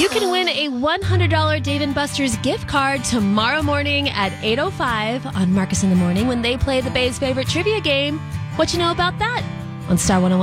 You can win a $100 Dave & Buster's gift card tomorrow morning at 8:05 on Marcus in the Morning when they play the Bay's favorite trivia game. What you know about that? On Star 101.